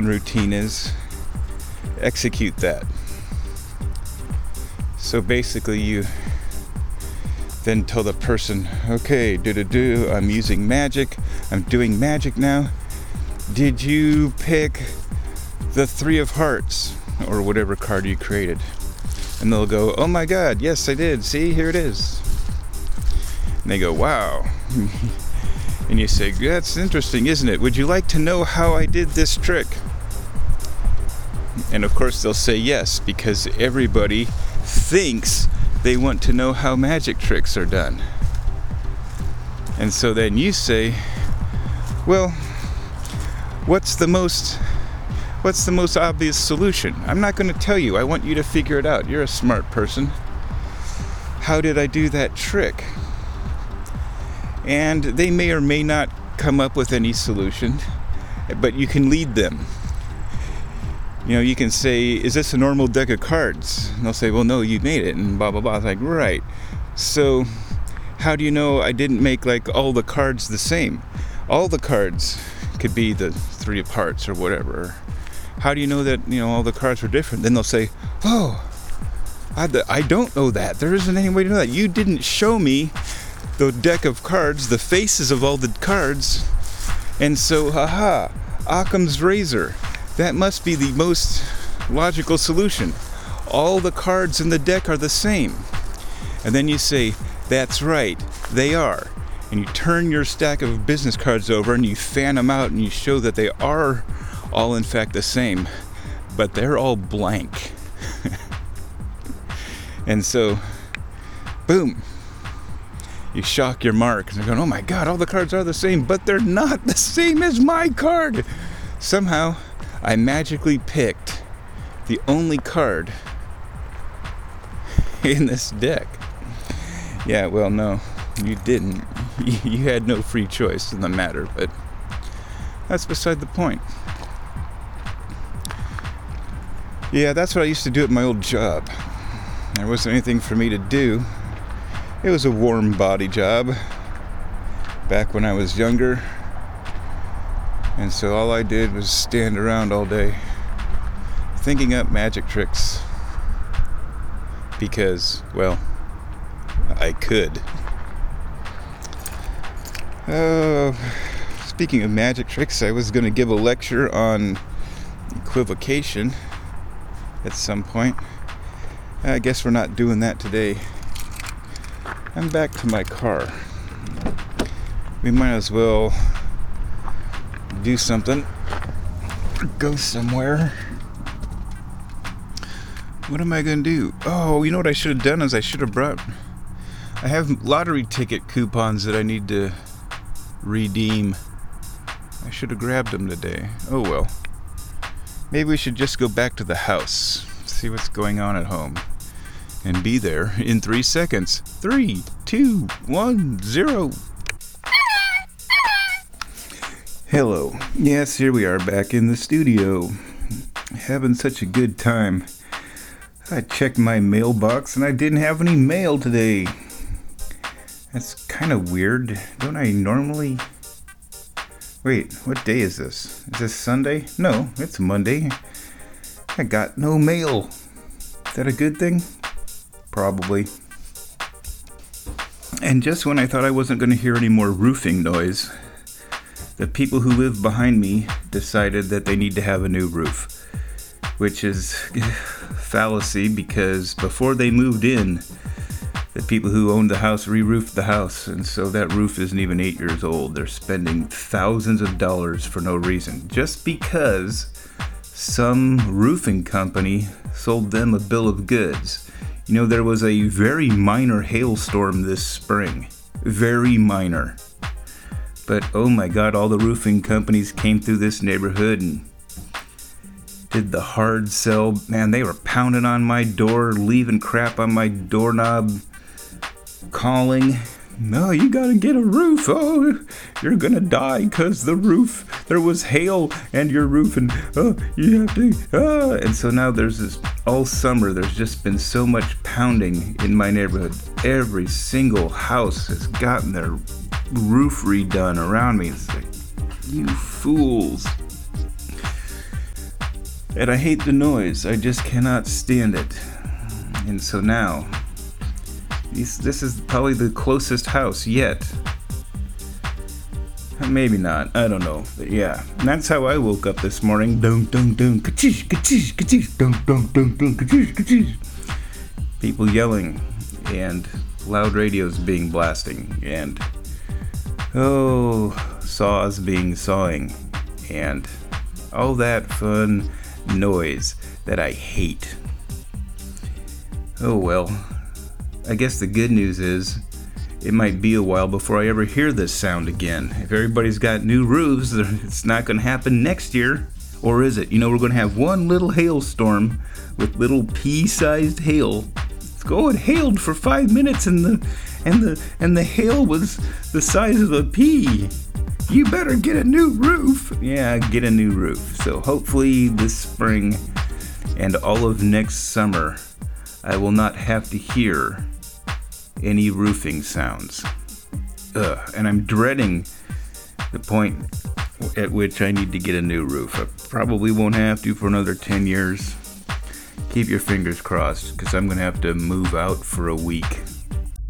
routine is, execute that. So basically you then tell the person, okay, I'm using magic, I'm doing magic now. Did you pick the 3 of Hearts or whatever card you created? And they'll go, oh my god, yes I did, see, here it is. And they go, wow. And you say, that's interesting, isn't it? Would you like to know how I did this trick? And of course they'll say yes, because everybody thinks they want to know how magic tricks are done. And so then you say, well, what's the most obvious solution? I'm not going to tell you. I want you to figure it out. You're a smart person. How did I do that trick? And they may or may not come up with any solution, but you can lead them. You can say, is this a normal deck of cards? And they'll say, well, no, you made it, and blah, blah, blah. It's like, right. So how do you know I didn't make like all the cards the same? All the cards could be the 3 of Hearts or whatever. How do you know that, all the cards are different? Then they'll say, oh, I don't know that. There isn't any way to know that. You didn't show me the deck of cards, the faces of all the cards. And so, Occam's razor. That must be the most logical solution. All the cards in the deck are the same. And then you say, that's right, they are. And you turn your stack of business cards over and you fan them out and you show that they are all in fact the same, but they're all blank. And so, boom, you shock your mark. And they're going, oh my god, all the cards are the same, but they're not the same as my card. Somehow, I magically picked the only card in this deck. Yeah, well, no, you didn't. You had no free choice in the matter, but that's beside the point. Yeah, that's what I used to do at my old job. There wasn't anything for me to do. It was a warm body job back when I was younger. And so all I did was stand around all day thinking up magic tricks. Because, well, I could. Speaking of magic tricks, I was going to give a lecture on equivocation at some point. I guess we're not doing that today. I'm back to my car. We might as well do something. Go somewhere. What am I going to do? Oh, you know what I should have done is I have lottery ticket coupons that I need to redeem. I should have grabbed them today. Oh well. Maybe we should just go back to the house, see what's going on at home, and be there in 3 seconds. 3, 2, 1, 0. Hello. Yes, here we are back in the studio. Having such a good time. I checked my mailbox and I didn't have any mail today. That's kind of weird. Don't I normally... Wait, what day is this? Is this Sunday? No, it's Monday. I got no mail. Is that a good thing? Probably. And just when I thought I wasn't going to hear any more roofing noise, the people who live behind me decided that they need to have a new roof. Which is fallacy, because before they moved in, the people who owned the house re-roofed the house, and so that roof isn't even 8 years old. They're spending thousands of dollars for no reason, just because some roofing company sold them a bill of goods. There was a very minor hailstorm this spring. Very minor. But oh my god, all the roofing companies came through this neighborhood and did the hard sell. Man, they were pounding on my door, leaving crap on my doorknob, calling, no, you gotta get a roof. Oh, you're gonna die because the roof, there was hail and your roof, and you have to, and so now there's this, all summer there's just been so much pounding in my neighborhood. Every single house has gotten their roof redone around me. It's like, you fools. And I hate the noise. I just cannot stand it. And so now, this is probably the closest house yet. Maybe not. I don't know. But yeah, and that's how I woke up this morning. Dun dun dun, ka-chish, ka-chish, ka-chish, dun dun dun dun, ka-chish, ka-chish. People yelling and loud radios being blasting and saws being sawing and all that fun noise that I hate. Oh well. I guess the good news is it might be a while before I ever hear this sound again. If everybody's got new roofs, it's not going to happen next year. Or is it? We're going to have one little hailstorm with little pea-sized hail. It hailed for 5 minutes and the hail was the size of a pea. You better get a new roof. Yeah, get a new roof. So hopefully this spring and all of next summer, I will not have to hear any roofing sounds. And I'm dreading the point at which I need to get a new roof. I probably won't have to for another 10 years. Keep your fingers crossed, because I'm going to have to move out for a week.